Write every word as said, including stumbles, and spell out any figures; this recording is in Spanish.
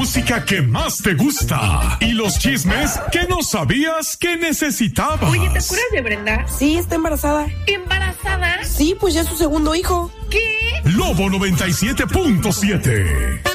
Música que más te gusta y los chismes que no sabías que necesitabas. Oye, ¿te acuerdas de Brenda? Sí, está embarazada. ¿Embarazada? Sí, pues ya es su segundo hijo. ¿Qué? Lobo noventa y siete punto siete.